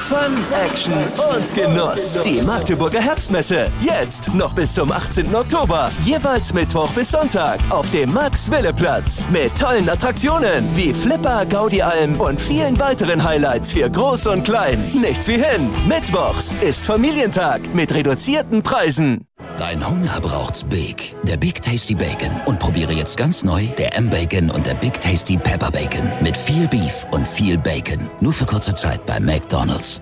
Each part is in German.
Fun, Action und Genuss. Die Magdeburger Herbstmesse. Jetzt noch bis zum 18. Oktober. Jeweils Mittwoch bis Sonntag auf dem Max-Wille-Platz. Mit tollen Attraktionen wie Flipper, Gaudi-Alm und vielen weiteren Highlights für Groß und Klein. Nichts wie hin. Mittwochs ist Familientag mit reduzierten Preisen. Dein Hunger braucht's Big. Der Big Tasty Bacon. Und probiere jetzt ganz neu der M-Bacon und der Big Tasty Pepper Bacon. Mit viel Beef und viel Bacon. Nur für kurze Zeit bei McDonald's.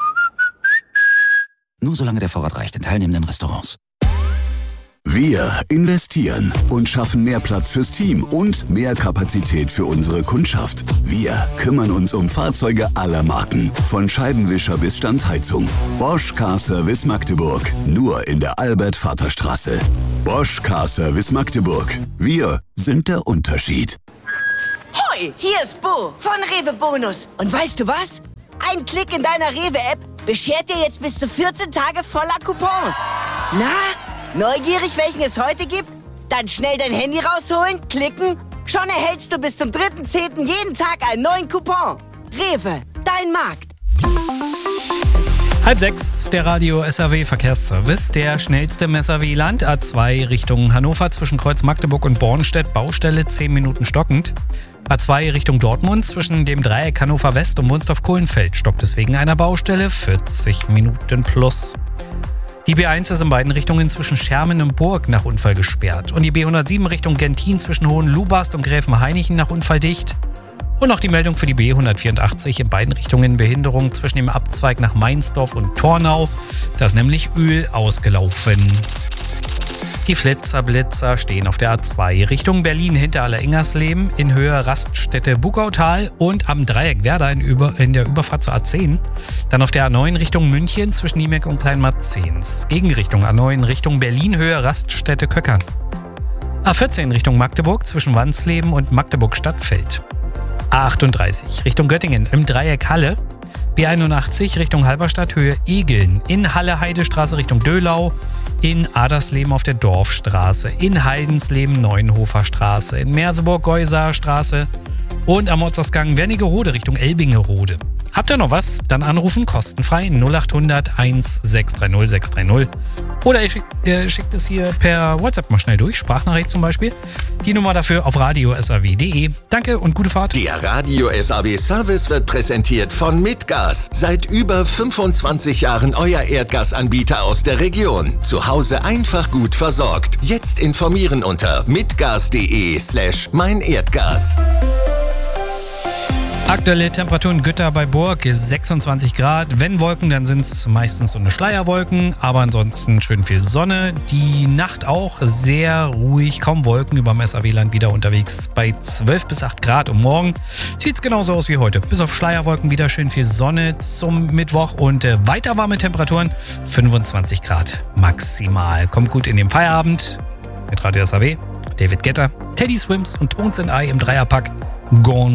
Nur solange der Vorrat reicht in teilnehmenden Restaurants. Wir investieren und schaffen mehr Platz fürs Team und mehr Kapazität für unsere Kundschaft. Wir kümmern uns um Fahrzeuge aller Marken, von Scheibenwischer bis Standheizung. Bosch Car Service Magdeburg, nur in der Albert-Vater-Straße. Bosch Car Service Magdeburg, wir sind der Unterschied. Hoi, hier ist Bo von Rewe Bonus. Und weißt du was? Ein Klick in deiner Rewe-App beschert dir jetzt bis zu 14 Tage voller Coupons. Na? Neugierig, welchen es heute gibt? Dann schnell dein Handy rausholen, klicken. Schon erhältst du bis zum 3.10. jeden Tag einen neuen Coupon. Rewe, dein Markt. 5:30, der Radio SAW Verkehrsservice. Der schnellste im SAW-Land. A2 Richtung Hannover zwischen Kreuz Magdeburg und Bornstedt. Baustelle 10 Minuten stockend. A2 Richtung Dortmund zwischen dem Dreieck Hannover West und Wunstorf-Kohlenfeld. Stockt es wegen einer Baustelle 40 Minuten plus. Die B1 ist in beiden Richtungen zwischen Schermen und Burg nach Unfall gesperrt. Und die B107 Richtung Gentin zwischen Hohenlubast und Gräfenhainichen nach Unfall dicht. Und noch die Meldung für die B184 in beiden Richtungen Behinderung zwischen dem Abzweig nach Mainsdorf und Tornau. Da ist nämlich Öl ausgelaufen. Die Flitzer-Blitzer stehen auf der A2 Richtung Berlin hinter Aller-Ingersleben, in Höhe Raststätte Bugautal und am Dreieck Werder in der Überfahrt zur A10. Dann auf der A9 Richtung München zwischen Niemek und Kleinmarzens. Gegenrichtung A9 Richtung Berlin, Höhe Raststätte Köckern. A14 Richtung Magdeburg zwischen Wansleben und Magdeburg-Stadtfeld. A38 Richtung Göttingen im Dreieck Halle. B81 Richtung Halberstadt, Höhe Egeln. In Halle-Heidestraße Richtung Dölau. In Adersleben auf der Dorfstraße. In Heidensleben Neuenhofer Straße. In Merseburg-Geusaer Straße. Und am Ortsausgang Wernigerode Richtung Elbingerode. Habt ihr noch was? Dann anrufen, kostenfrei 0800 1630 630. Oder ihr schickt es hier per WhatsApp mal schnell durch, Sprachnachricht zum Beispiel. Die Nummer dafür auf radio.saw.de. Danke und gute Fahrt. Der Radio SAW Service wird präsentiert von Mitgas. Seit über 25 Jahren euer Erdgasanbieter aus der Region. Zu Hause einfach gut versorgt. Jetzt informieren unter mitgas.de/meinerdgas. Aktuelle Temperatur in Gütter bei Burg ist 26 Grad. Wenn Wolken, dann sind es meistens so eine Schleierwolken, aber ansonsten schön viel Sonne. Die Nacht auch sehr ruhig, kaum Wolken über dem SAW-Land wieder unterwegs bei 12 bis 8 Grad. Und morgen sieht es genauso aus wie heute. Bis auf Schleierwolken wieder schön viel Sonne zum Mittwoch und weiter warme Temperaturen, 25 Grad maximal. Kommt gut in den Feierabend mit Radio SAW, David Guetta, Teddy Swims und Tones and I im Dreierpack. Gone.